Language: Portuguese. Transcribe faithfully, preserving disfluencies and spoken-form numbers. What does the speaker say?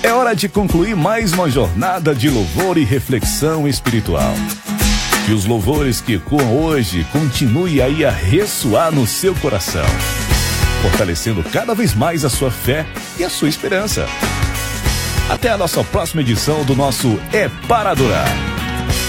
É hora de concluir mais uma jornada de louvor e reflexão espiritual. Que os louvores que ecoam hoje continuem aí a ressoar no seu coração, fortalecendo cada vez mais a sua fé e a sua esperança. Até a nossa próxima edição do nosso É Para Adorar.